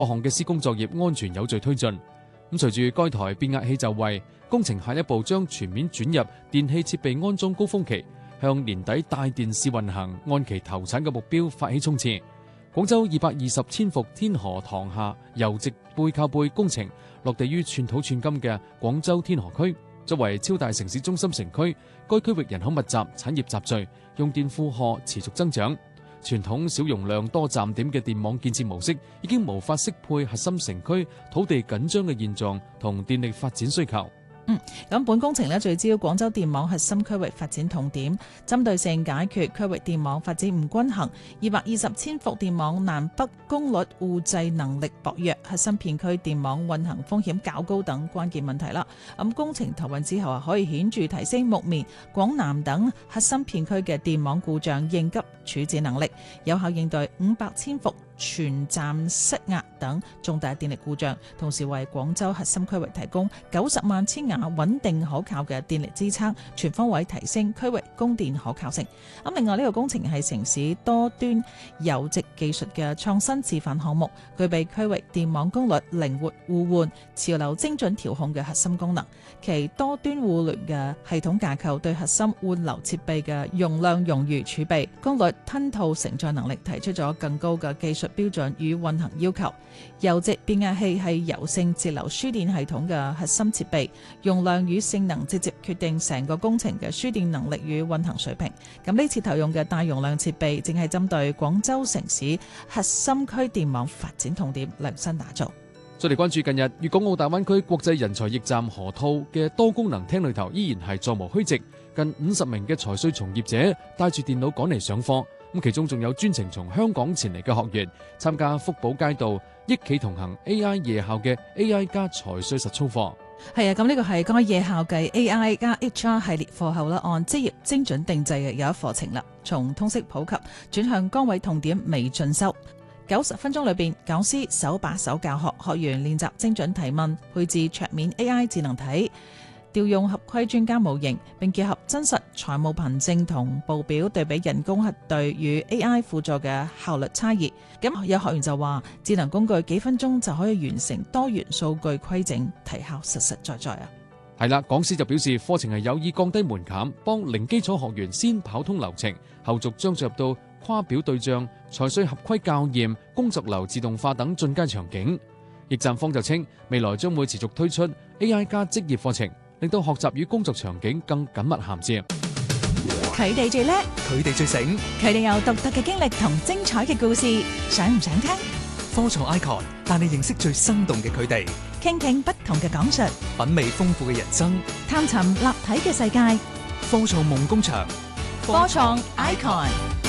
各項嘅施工作業安全有序推進。咁隨住該台變壓器就位，工程下一步將全面轉入電氣設備安裝高峰期，向年底大電試運行按期投產嘅目標發起衝刺。廣州220千伏天河塘下油直背靠背工程落地於寸土寸金嘅廣州天河區，作為超大城市中心城區，該區域人口密集，產業集聚，用電負荷持續增長。傳統小容量多站點嘅電網建設模式已經無法適配核心城區土地緊張嘅現狀同電力發展需求。 咁本工程聚焦廣州電網核心區域發展痛點，針對性解決區域電網發展唔均衡、220千伏電網南北功率互制能力薄弱、核心片區電網運行風險較高等關鍵問題啦。咁工程投運之後可以顯著提升木棉、廣南等核心片區嘅電網故障應急處置能力，有效應對500千伏全站失壓等重大電力故障，同時為廣州核心區域提供90萬千瓦穩定可靠嘅電力支撐，全方位提升區域供電可靠性。咁另外呢個工程係城市多端油直技術嘅創新示範項目，具備區域電網功率靈活互換、潮流精準調控嘅核心功能。其多端互聯嘅系統架構對核心換流設備嘅容量冗餘儲備、功率吞吐承載能力提出咗更高嘅技術標準與運行要求。油直變壓器係油性節流輸電系統嘅核心設備，容量與性能直接決定成個工程嘅輸電能力與運行水平。咁呢次投用嘅大容量設備正係針對廣州城市核心區電網發展痛點量身打造。 再嚟關注近日粵港澳大灣區國際人才驛站河套嘅多功能廳裏頭，依然係座無虛席，近50名嘅財稅從業者帶住電腦趕嚟上課。咁其中仲有專程從香港前嚟嘅學員參加福寶街道益企同行 AI 夜校嘅 AI 加財稅實操課。 係啊，咁呢個係該夜校嘅 AI 加 HR 系列課後啦，按職業精準定制嘅有一課程啦，從通識普及轉向崗位痛點微進修。90分鐘裏邊，講師手把手教學，學員練習精準提問，配置桌面 AI 智能體，調用合規專家模型，並結合真實財務憑證同報表對比人工核對與 AI 輔助嘅效率差異。咁有學員就話，智能工具幾分鐘就可以完成多元數據規整，提效實實在在啊！ 係啦，講師就表示課程係有意降低門檻，幫零基礎學員先跑通流程，後續將進入到跨表對賬、財稅合規校驗、工作流自動化等進階場景。驛站方就稱，未來將會持續推出 AI 加職業課程，令到學習與工作場景更緊密銜接。 佢哋最叻， 佢哋最醒， 佢哋有獨特嘅經歷同精彩嘅故事，想唔想聽？ 科創 Icon 帶你認識最生動嘅佢哋， 傾聽不同嘅講述， 品味豐富嘅人生， 探尋立體嘅世界。 科創夢工場， 科創 Icon。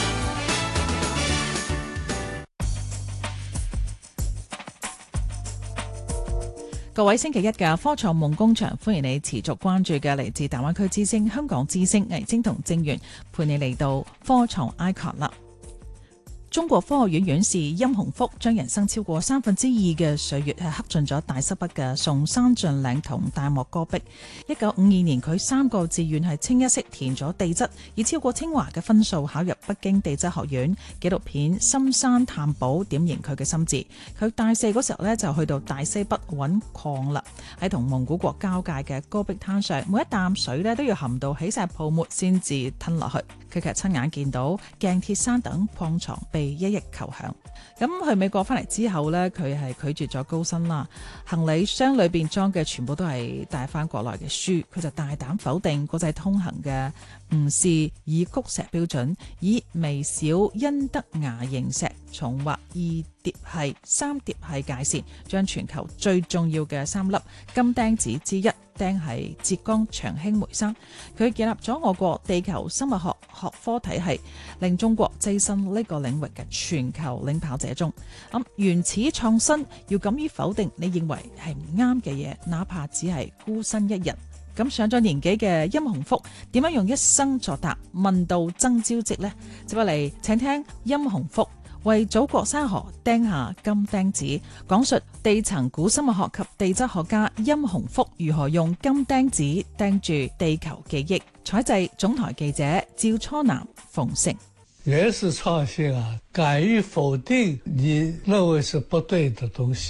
各位星期一嘅科創夢工場，歡迎你持續關注嘅嚟自大灣區之星、香港之星、魏晶同正源，陪你嚟到科創 Icon 啦。中國科學院院士殷洪福將人生超過2/3嘅歲月係刻進咗大塞北嘅崇山峻嶺同大漠戈壁。1952年佢3個志願係清一色填咗地質，以超過清華嘅分數考入北京地質學院。紀錄片《深山探寶》點燃佢嘅心智。佢大4嗰時候呢，就去到大西北揾礦啦，喺同蒙古國交界嘅戈壁灘上，每一啖水呢都要含到起晒泡沫先至吞落去。佢其實親眼見到鏡鐵山等礦床被一役求響。咁去美國翻嚟之後呢，佢係拒絕咗高薪啦，行李箱裏邊裝嘅全部都係帶翻國內嘅書。佢就大膽否定國際通行嘅吳氏以谷石標準，以微小恩德牙形石重劃2疊系、3疊系界線，將全球最重要嘅3粒金釘子之一釘喺浙江長興梅山。佢建立咗我國地球生物學學科體系，令中國躋身呢個領域嘅全球領跑者中。原始創新要敢於否定你認為係唔啱嘅嘢，哪怕只係孤身一人。咁上咗年紀嘅殷洪福點樣用一生作答問道爭朝夕呢？接落嚟請聽殷洪福為祖國山河釘下金釘子，講述地層古生物學及地質學家殷洪福如何用金釘子釘住地球記憶。採製總台記者趙初南、馮成。 原始創新啊，敢於否定你認為是不對的東西。